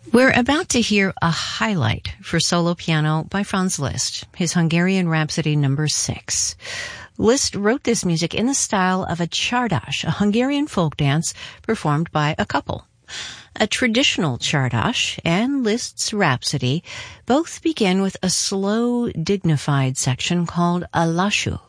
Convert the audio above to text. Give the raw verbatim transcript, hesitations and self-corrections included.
We're about to hear a highlight for solo piano by Franz Liszt, his Hungarian Rhapsody number six. Liszt wrote this music in the style of a csárdas, a Hungarian folk dance performed by a couple. A traditional csárdas and Liszt's Rhapsody both begin with a slow, dignified section called a lassú.